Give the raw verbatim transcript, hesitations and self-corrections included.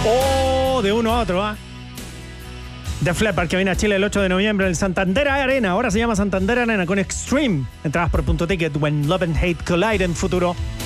Oh, de uno a otro, ¿ah? ¿eh? Def Leppard, que viene a Chile el ocho de noviembre en el Santander Arena. Ahora se llama Santander Arena con Extreme. Entradas por punto ticket. When Love and Hate Collide en futuro.